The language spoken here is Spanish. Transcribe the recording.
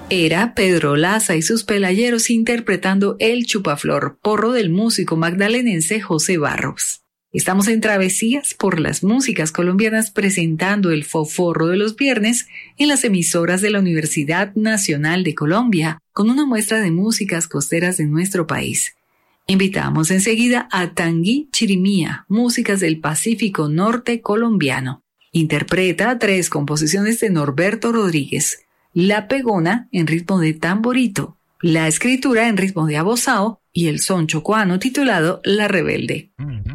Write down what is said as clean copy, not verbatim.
Era Pedro Laza y sus pelayeros interpretando El Chupaflor, porro del músico magdalenense José Barros. Estamos en Travesías por las músicas colombianas presentando el Foforro de los viernes en las emisoras de la Universidad Nacional de Colombia, con una muestra de músicas costeras de nuestro país. Invitamos enseguida a Tangui Chirimía, músicas del Pacífico Norte colombiano. Interpreta 3 composiciones de Norberto Rodríguez: La Pegona en ritmo de tamborito, la escritura en ritmo de abozao y el son chocuano titulado La Rebelde.